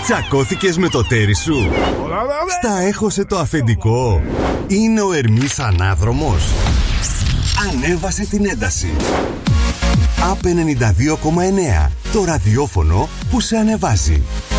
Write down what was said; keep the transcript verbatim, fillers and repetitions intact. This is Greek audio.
Τσακώθηκες με το τέρι σου? Στα έχωσε το αφεντικό? Είναι ο Ερμής ανάδρομος? Ανέβασε την ένταση. Απ ενενήντα δύο κόμμα εννέα. Το ραδιόφωνο που σε ανεβάζει.